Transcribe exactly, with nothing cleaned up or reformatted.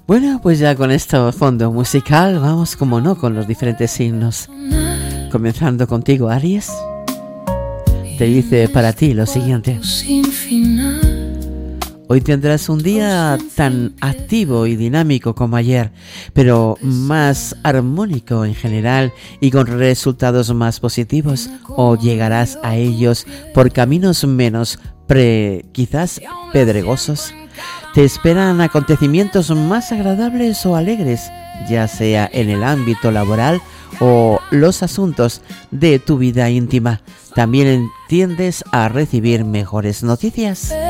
Bueno, pues ya con este fondo musical vamos, como no, con los diferentes signos. Comenzando contigo, Aries. Te dice para ti lo siguiente. Hoy tendrás un día tan activo y dinámico como ayer, pero más armónico en general y con resultados más positivos, o llegarás a ellos por caminos menos pre, quizás pedregosos. Te esperan acontecimientos más agradables o alegres, ya sea en el ámbito laboral o los asuntos de tu vida íntima. También tiendes a recibir mejores noticias.